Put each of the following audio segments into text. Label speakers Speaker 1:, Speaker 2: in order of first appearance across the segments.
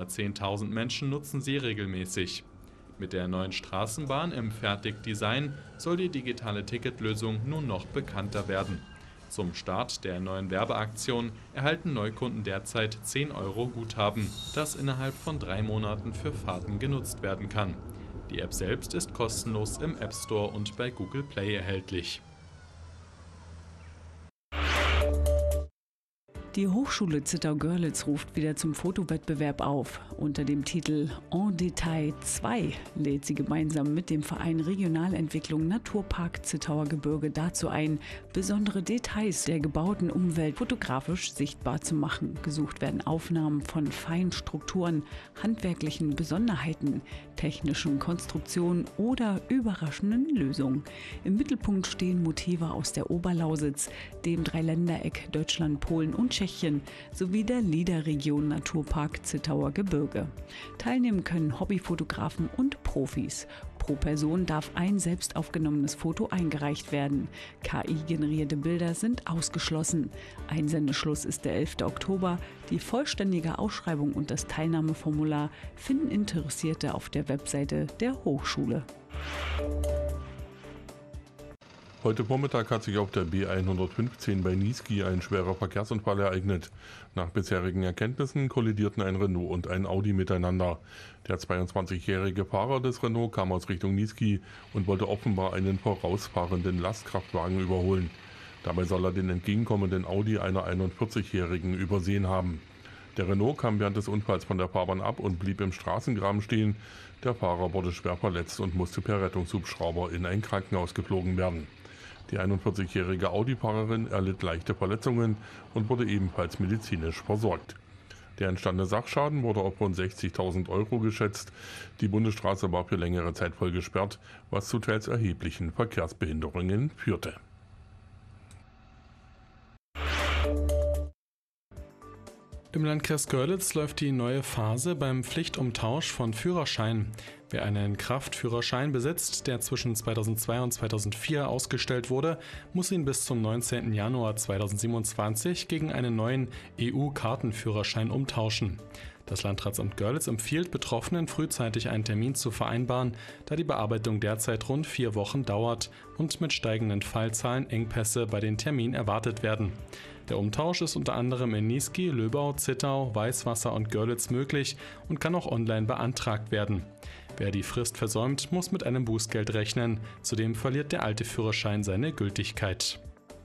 Speaker 1: 10.000 Menschen nutzen sie regelmäßig. Mit der neuen Straßenbahn im Fertigdesign soll die digitale Ticketlösung nun noch bekannter werden. Zum Start der neuen Werbeaktion erhalten Neukunden derzeit 10 € Guthaben, das innerhalb von 3 Monaten für Fahrten genutzt werden kann. Die App selbst ist kostenlos im App Store und bei Google Play erhältlich.
Speaker 2: Die Hochschule Zittau-Görlitz ruft wieder zum Fotowettbewerb auf. Unter dem Titel En Detail 2 lädt sie gemeinsam mit dem Verein Regionalentwicklung Naturpark Zittauer Gebirge dazu ein, besondere Details der gebauten Umwelt fotografisch sichtbar zu machen. Gesucht werden Aufnahmen von feinen Strukturen, handwerklichen Besonderheiten, technischen Konstruktionen oder überraschenden Lösungen. Im Mittelpunkt stehen Motive aus der Oberlausitz, dem Dreiländereck Deutschland, Polen und Tschechien sowie der LIDA-Region Naturpark Zittauer Gebirge. Teilnehmen können Hobbyfotografen und Profis. Pro Person darf ein selbst aufgenommenes Foto eingereicht werden. KI-generierte Bilder sind ausgeschlossen. Einsendeschluss ist der 11. Oktober. Die vollständige Ausschreibung und das Teilnahmeformular finden Interessierte auf der Webseite der Hochschule.
Speaker 3: Heute Vormittag hat sich auf der B115 bei Niesky ein schwerer Verkehrsunfall ereignet. Nach bisherigen Erkenntnissen kollidierten ein Renault und ein Audi miteinander. Der 22-jährige Fahrer des Renault kam aus Richtung Niesky und wollte offenbar einen vorausfahrenden Lastkraftwagen überholen. Dabei soll er den entgegenkommenden Audi einer 41-jährigen übersehen haben. Der Renault kam während des Unfalls von der Fahrbahn ab und blieb im Straßengraben stehen. Der Fahrer wurde schwer verletzt und musste per Rettungshubschrauber in ein Krankenhaus geflogen werden. Die 41-jährige Audi-Fahrerin erlitt leichte Verletzungen und wurde ebenfalls medizinisch versorgt. Der entstandene Sachschaden wurde auf rund 60.000 € geschätzt. Die Bundesstraße war für längere Zeit voll gesperrt, was zu teils erheblichen Verkehrsbehinderungen führte.
Speaker 1: Im Landkreis Görlitz läuft die neue Phase beim Pflichtumtausch von Führerschein. Wer einen Kraftführerschein besitzt, der zwischen 2002 und 2004 ausgestellt wurde, muss ihn bis zum 19. Januar 2027 gegen einen neuen EU-Kartenführerschein umtauschen. Das Landratsamt Görlitz empfiehlt Betroffenen frühzeitig einen Termin zu vereinbaren, da die Bearbeitung derzeit rund 4 Wochen dauert und mit steigenden Fallzahlen Engpässe bei den Terminen erwartet werden. Der Umtausch ist unter anderem in Niesky, Löbau, Zittau, Weißwasser und Görlitz möglich und kann auch online beantragt werden. Wer die Frist versäumt, muss mit einem Bußgeld rechnen. Zudem verliert der alte Führerschein seine Gültigkeit.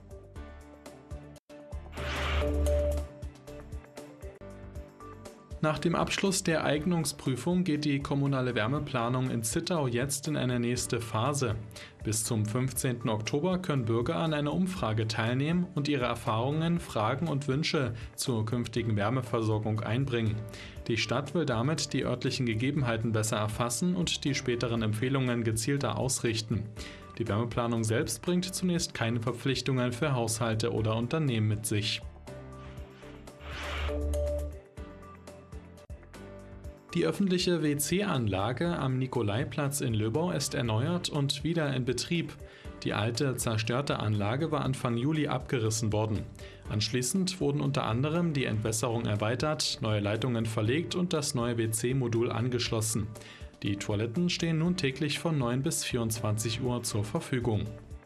Speaker 1: Nach dem Abschluss der Eignungsprüfung geht die kommunale Wärmeplanung in Zittau jetzt in eine nächste Phase. Bis zum 15. Oktober können Bürger an einer Umfrage teilnehmen und ihre Erfahrungen, Fragen und Wünsche zur künftigen Wärmeversorgung einbringen. Die Stadt will damit die örtlichen Gegebenheiten besser erfassen und die späteren Empfehlungen gezielter ausrichten. Die Wärmeplanung selbst bringt zunächst keine Verpflichtungen für Haushalte oder Unternehmen mit sich. Die öffentliche WC-Anlage am Nikolaiplatz in Löbau ist erneuert und wieder in Betrieb. Die alte, zerstörte Anlage war Anfang Juli abgerissen worden. Anschließend wurden unter anderem die Entwässerung erweitert, neue Leitungen verlegt und das neue WC-Modul angeschlossen. Die Toiletten stehen nun täglich von 9 bis 24 Uhr zur Verfügung.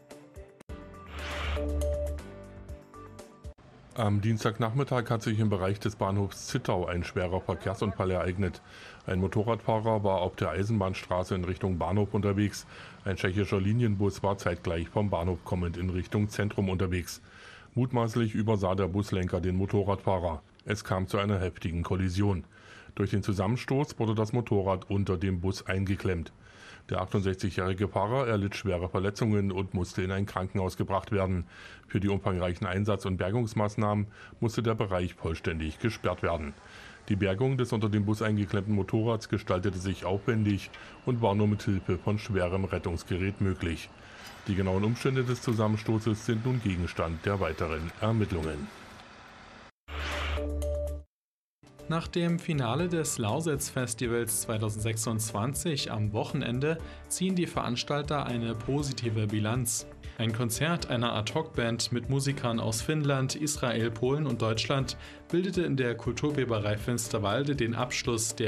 Speaker 3: Am Dienstagnachmittag hat sich im Bereich des Bahnhofs Zittau ein schwerer Verkehrsunfall ereignet. Ein Motorradfahrer war auf der Eisenbahnstraße in Richtung Bahnhof unterwegs. Ein tschechischer Linienbus war zeitgleich vom Bahnhof kommend in Richtung Zentrum unterwegs. Mutmaßlich übersah der Buslenker den Motorradfahrer. Es kam zu einer heftigen Kollision. Durch den Zusammenstoß wurde das Motorrad unter dem Bus eingeklemmt. Der 68-jährige Fahrer erlitt schwere Verletzungen und musste in ein Krankenhaus gebracht werden. Für die umfangreichen Einsatz- und Bergungsmaßnahmen musste der Bereich vollständig gesperrt werden. Die Bergung des unter dem Bus eingeklemmten Motorrads gestaltete sich aufwendig und war nur mit Hilfe von schwerem Rettungsgerät möglich. Die genauen Umstände des Zusammenstoßes sind nun Gegenstand der weiteren Ermittlungen.
Speaker 1: Nach dem Finale des Lausitz-Festivals 2026 am Wochenende ziehen die Veranstalter eine positive Bilanz. Ein Konzert einer Ad-Hoc-Band mit Musikern aus Finnland, Israel, Polen und Deutschland bildete in der Kulturweberei Finsterwalde den Abschluss der